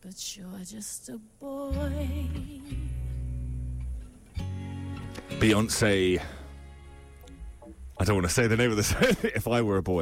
but you're just a boy. Beyonce. I don't want to say the name of the song. If I were a boy.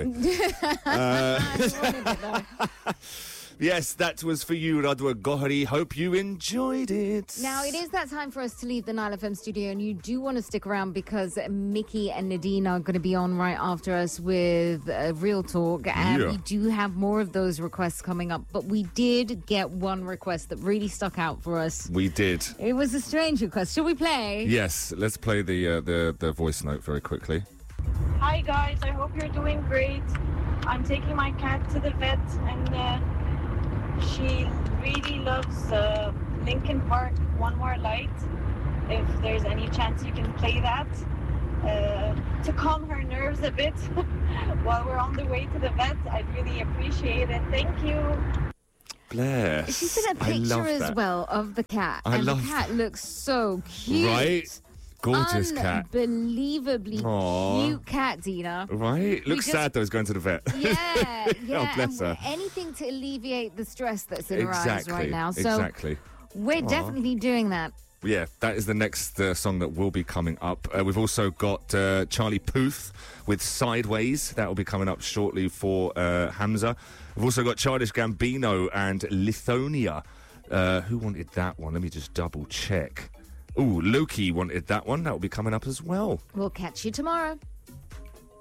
Yes, that was for you, Radwa Gohari. Hope you enjoyed it. Now, it is that time for us to leave the Nile FM studio, and you do want to stick around because Mickey and Nadine are going to be on right after us with Real Talk, and we do have more of those requests coming up, but we did get one request that really stuck out for us. We did. It was a strange request. Shall we play? Yes, let's play the voice note very quickly. Hi guys, I hope you're doing great. I'm taking my cat to the vet, and she really loves Linkin Park, One More Light. If there's any chance you can play that to calm her nerves a bit while we're on the way to the vet, I'd really appreciate it. Thank you. Bless. She sent a picture as well of the cat, and the cat looks so cute. Right? Gorgeous cat. Unbelievably cute cat, Dina. Right? Looks sad though, he's going to the vet. Yeah, yeah. Oh, bless her. Anything to alleviate the stress that's in her eyes right now. So we're definitely doing that. Yeah, that is the next song that will be coming up. We've also got Charlie Puth with Sideways. That will be coming up shortly for Hamza. We've also got Childish Gambino and Lithonia. Who wanted that one? Let me just double check. Ooh, Loki wanted that one. That will be coming up as well. We'll catch you tomorrow.